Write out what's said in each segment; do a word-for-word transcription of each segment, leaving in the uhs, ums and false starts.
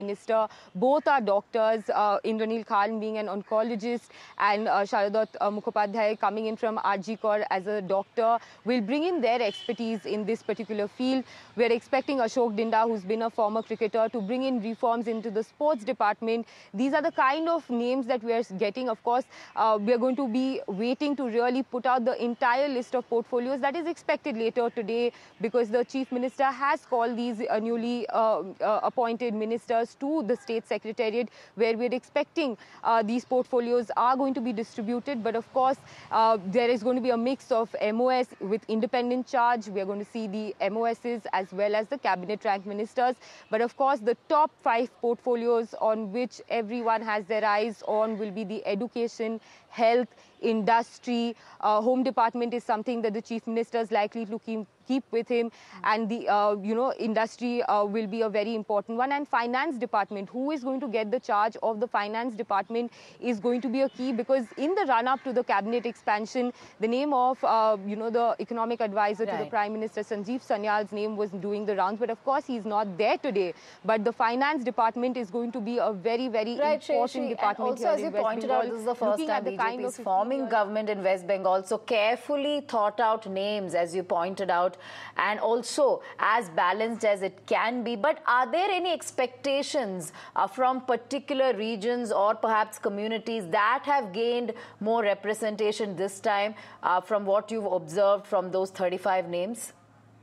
Minister. Both are doctors, uh, Indranil Khan being an oncologist and uh, Sharadot uh, Mukhopadhyay coming in from R G Kar as a doctor, will bring in their expertise in this particular field. We're expecting Ashok Dinda, who's been a former cricketer, to bring in reforms into the sports department. These are the kind of names that we are getting. Of course, uh, we are going to be waiting to really put out the entire list of portfolios. That is expected later today because the Chief Minister has called these uh, newly uh, uh, appointed ministers to the State Secretariat, where we're expecting uh, these portfolios are going to be distributed. But of course, uh, there is going to be a mix of M O S with independent charge. We are going to see the M O Ss as well as the cabinet rank ministers. But of course, the top five portfolios on which everyone has their eyes on will be the education, health, industry. Uh, home department is something that the Chief Minister is likely to keep keep with him, and the uh, you know industry uh, will be a very important one. And finance department, who is going to get the charge of the finance department, is going to be a key, because in the run up to the cabinet expansion, the name of uh, you know the economic advisor right. to the Prime Minister, Sanjeev Sanyal's name was doing the rounds, but of course he's not there today. But the finance department is going to be a very very right, important Shri, department and also, here as you in pointed West out, this is the first time B J P is forming government in West Bengal, so carefully thought out names, as you pointed out, and also as balanced as it can be. But are there any expectations uh, from particular regions or perhaps communities that have gained more representation this time uh, from what you've observed from those thirty-five names?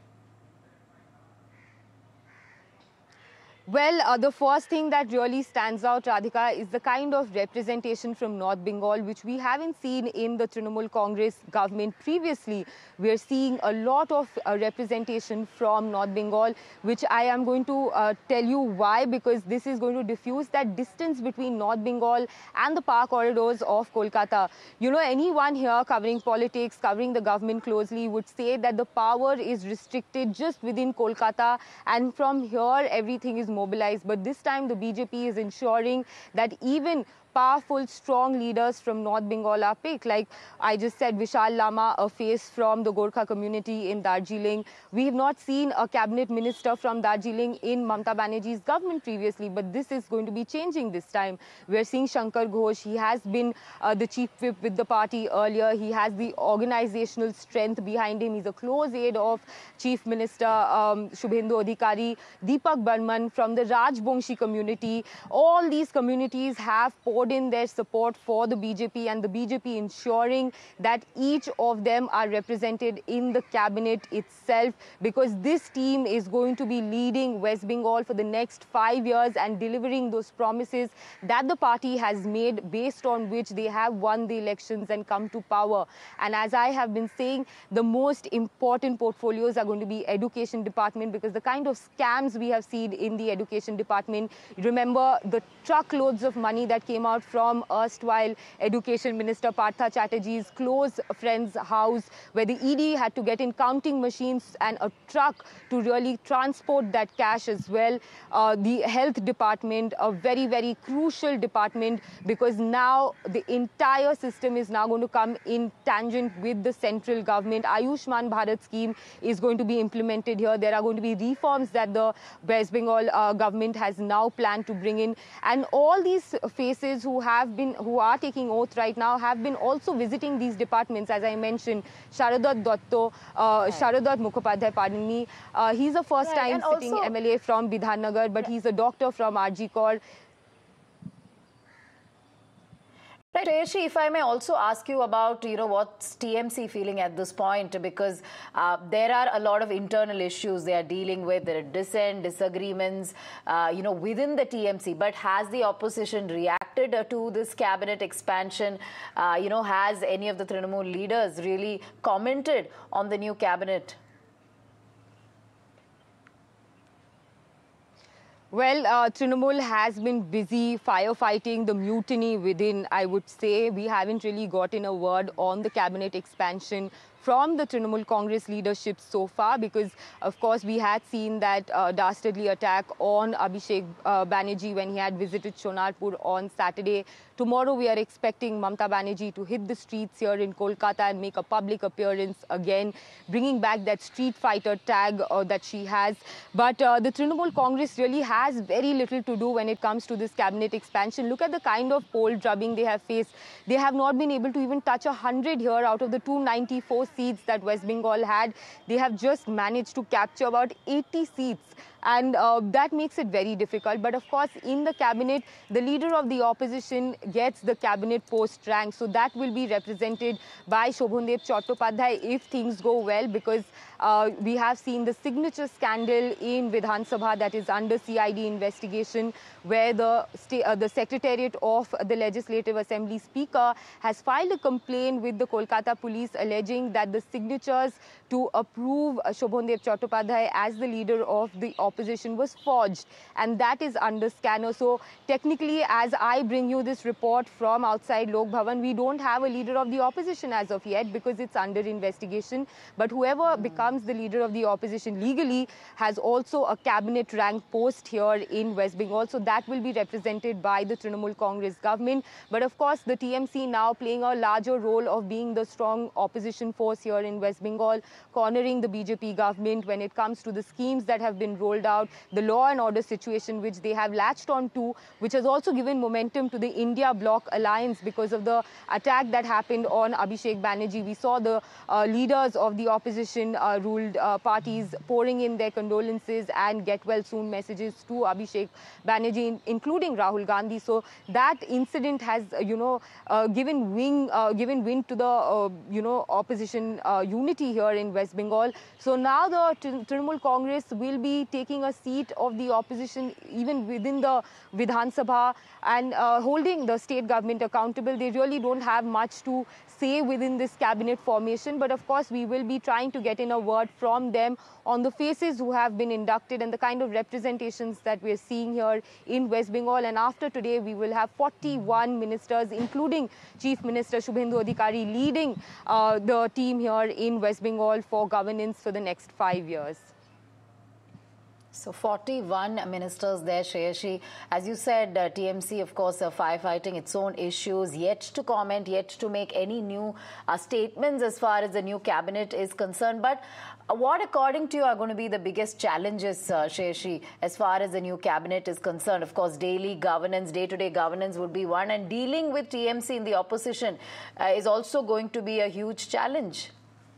Well, uh, the first thing that really stands out, Radhika, is the kind of representation from North Bengal, which we haven't seen in the Trinamool Congress government previously. We're seeing a lot of uh, representation from North Bengal, which I am going to uh, tell you why, because this is going to diffuse that distance between North Bengal and the power corridors of Kolkata. You know, anyone here covering politics, covering the government closely, would say that the power is restricted just within Kolkata, and from here everything is mobilized. But this time the B J P is ensuring that even powerful, strong leaders from North Bengal are picked. Like I just said, Vishal Lama, a face from the Gorkha community in Darjeeling. We have not seen a cabinet minister from Darjeeling in Mamata Banerjee's government previously, but this is going to be changing this time. We're seeing Shankar Ghosh. He has been uh, the chief whip with the party earlier. He has the organizational strength behind him. He's a close aide of Chief Minister um, Shubhendu Adhikari. Deepak Burman from the Rajbongshi community. All these communities have poured in their support for the B J P, and the B J P ensuring that each of them are represented in the cabinet itself, because this team is going to be leading West Bengal for the next five years and delivering those promises that the party has made, based on which they have won the elections and come to power. And as I have been saying, the most important portfolios are going to be education department, because the kind of scams we have seen in the education department, remember the truckloads of money that came out from erstwhile Education Minister Partha Chatterjee's close friend's house, where the E D had to get in counting machines and a truck to really transport that cash as well. Uh, the health department, a very, very crucial department, because now the entire system is now going to come in tangent with the central government. Ayushman Bharat scheme is going to be implemented here. There are going to be reforms that the West Bengal uh, government has now planned to bring in. And all these faces who have been, who are taking oath right now, have been also visiting these departments. As I mentioned, Sharadot Dotto, uh, right. Sharadot Mukhopadhyay, pardon me, uh, he's a first-time right. sitting also M L A from Bidhannagar, but right. he's a doctor from R G Kar. Right, Shreyashi, if I may also ask you about, you know, what's T M C feeling at this point, because uh, there are a lot of internal issues they are dealing with. There are dissent, disagreements, uh, you know, within the T M C. But has the opposition reacted uh, to this cabinet expansion? Uh, you know, has any of the Trinamool leaders really commented on the new cabinet? Well, uh, Trinamool has been busy firefighting the mutiny within, I would say. We haven't really gotten a word on the cabinet expansion from the Trinamool Congress leadership so far, because of course we had seen that uh, dastardly attack on Abhishek uh, Banerjee when he had visited Shonarpur on Saturday. Tomorrow we are expecting Mamata Banerjee to hit the streets here in Kolkata and make a public appearance again, bringing back that street fighter tag uh, that she has. But uh, the Trinamool Congress really has very little to do when it comes to this cabinet expansion. Look at the kind of poll drubbing they have faced. They have not been able to even touch one hundred here out of the two hundred ninety-four seats that West Bengal had. They have just managed to capture about eighty seats. And uh, that makes it very difficult. But of course, in the cabinet, the leader of the opposition gets the cabinet post rank. So that will be represented by Shobhandev Chattopadhyay if things go well, because uh, we have seen the signature scandal in Vidhan Sabha that is under C I D investigation, where the, uh, the Secretariat of the Legislative Assembly Speaker has filed a complaint with the Kolkata police alleging that the signatures to approve uh, Shobhandev Chattopadhyay as the leader of the opposition was forged, and that is under scanner. So technically, as I bring you this report from outside Lok Bhavan, we don't have a leader of the opposition as of yet because it's under investigation. But whoever mm. becomes the leader of the opposition legally has also a cabinet rank post here in West Bengal. So that will be represented by the Trinamool Congress government. But of course, the T M C now playing a larger role of being the strong opposition force here in West Bengal, cornering the B J P government when it comes to the schemes that have been rolled out, the law and order situation which they have latched on to, which has also given momentum to the India Bloc alliance because of the attack that happened on Abhishek Banerjee. We saw the uh, leaders of the opposition uh, ruled uh, parties pouring in their condolences and get well soon messages to Abhishek Banerjee, including Rahul Gandhi. So that incident has, uh, you know, uh, given wing, uh, given wind to the, uh, you know, opposition uh, unity here in West Bengal. So now the Trinamool Congress will be taking a seat of the opposition even within the Vidhan Sabha and uh, holding the state government accountable. They really don't have much to say within this cabinet formation, but of course we will be trying to get in a word from them on the faces who have been inducted and the kind of representations that we're seeing here in West Bengal. And after today, we will have forty-one ministers, including Chief Minister Shubhendu Adhikari, leading uh, the team here in West Bengal for governance for the next five years. So forty-one ministers there, Shreyashi. As you said, uh, T M C, of course, uh, firefighting its own issues, yet to comment, yet to make any new uh, statements as far as the new cabinet is concerned. But uh, what, according to you, are going to be the biggest challenges, uh, Shreyashi, as far as the new cabinet is concerned? Of course, daily governance, day-to-day governance would be one, and dealing with T M C in the opposition uh, is also going to be a huge challenge.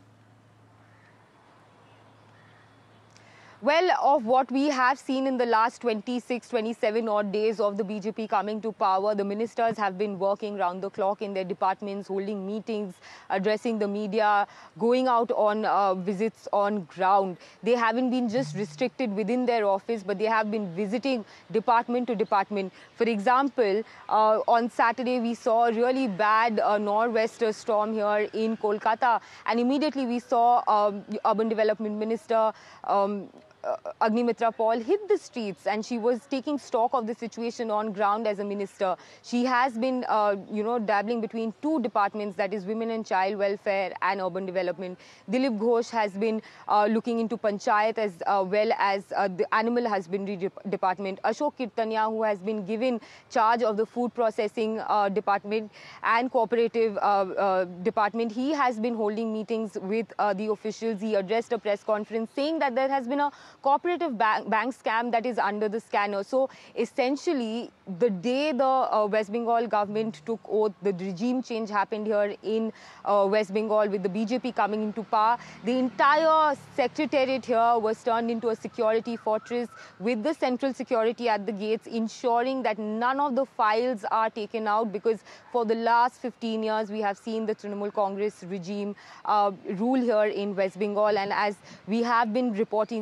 Well, of what we have seen in the last twenty-six, twenty-seven odd days of the B J P coming to power, the ministers have been working round the clock in their departments, holding meetings, addressing the media, going out on uh, visits on ground. They haven't been just restricted within their office, but they have been visiting department to department. For example, uh, on Saturday, we saw a really bad uh, nor'wester storm here in Kolkata, and immediately we saw um, Urban Development Minister Um, Uh, Agnimitra Paul hit the streets, and she was taking stock of the situation on ground as a minister. She has been, uh, you know, dabbling between two departments, that is Women and Child Welfare and Urban Development. Dilip Ghosh has been uh, looking into Panchayat as uh, well as uh, the Animal Husbandry de Department. Ashok Kirtania, who has been given charge of the Food Processing uh, Department and Cooperative uh, uh, Department, he has been holding meetings with uh, the officials. He addressed a press conference saying that there has been a cooperative bank, bank scam that is under the scanner. So essentially, the day the uh, West Bengal government took oath, the regime change happened here in uh, West Bengal with the B J P coming into power. The entire secretariat here was turned into a security fortress with the central security at the gates, ensuring that none of the files are taken out, because for the last fifteen years, we have seen the Trinamool Congress regime uh, rule here in West Bengal. And as we have been reporting from ground,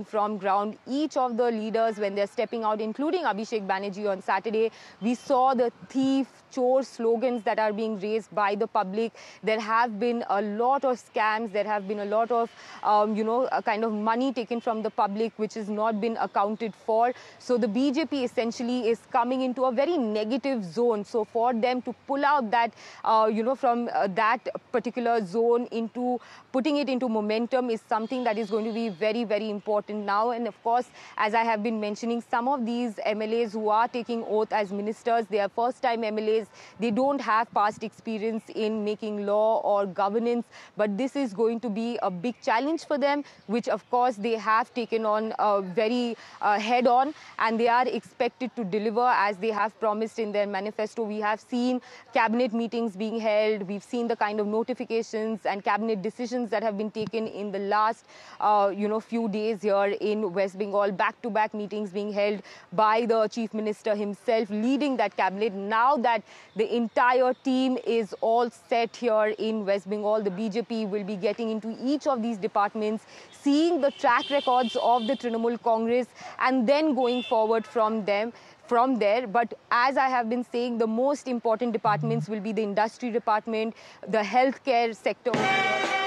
ground. Each of the leaders, when they're stepping out, including Abhishek Banerjee on Saturday, we saw the thief, chore slogans that are being raised by the public. There have been a lot of scams. There have been a lot of, um, you know, a kind of money taken from the public, which has not been accounted for. So the B J P essentially is coming into a very negative zone. So for them to pull out that, uh, you know, from uh, that particular zone into putting it into momentum is something that is going to be very, very important now. And of course, as I have been mentioning, some of these M L As who are taking oath as ministers, they are first-time M L As. They don't have past experience in making law or governance, but this is going to be a big challenge for them, which of course they have taken on uh, very uh, head-on, and they are expected to deliver as they have promised in their manifesto. We have seen cabinet meetings being held. We've seen the kind of notifications and cabinet decisions that have been taken in the last, uh, you know, few days here in West Bengal. Back-to-back meetings being held by the Chief Minister himself, leading that cabinet. Now that the entire team is all set here in West Bengal, the B J P will be getting into each of these departments, seeing the track records of the Trinamool Congress, and then going forward from them. From there, but as I have been saying, the most important departments will be the industry department, the healthcare sector.